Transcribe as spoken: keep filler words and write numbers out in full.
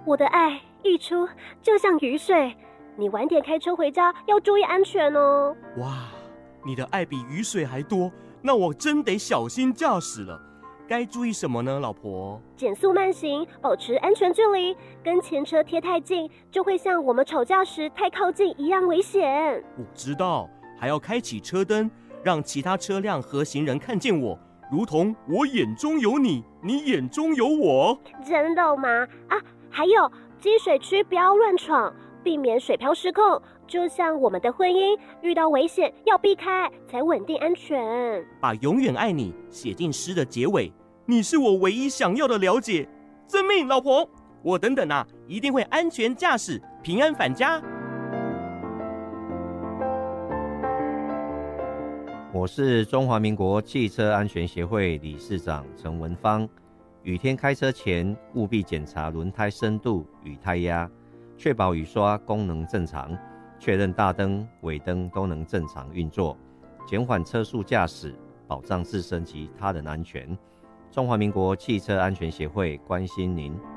我的爱溢出就像雨水，你晚点开车回家要注意安全哦。 哇，你的爱比雨水还多，那我真得小心驾驶了。该注意什么呢，老婆？ 减速慢行，保持安全距离，跟前车贴太近，就会像我们吵架时太靠近一样危险。 我知道，还要开启车灯，让其他车辆和行人看见我，如同我眼中有你，你眼中有我。 真的吗？啊，还有积水区不要乱闯，避免水漂失控。就像我们的婚姻，遇到危险要避开，才稳定安全。 把永远爱你写进诗的结尾，你是我唯一想要的了解。遵命，老婆。我等等啊，一定会安全驾驶，平安返家。 我是中华民国汽车安全协会理事长陈文芳。雨天开车前，务必检查轮胎深度与胎压，确保雨刷功能正常，确认大灯、尾灯都能正常运作，减缓车速驾驶，保障自身及他人安全。中华民国汽车安全协会关心您。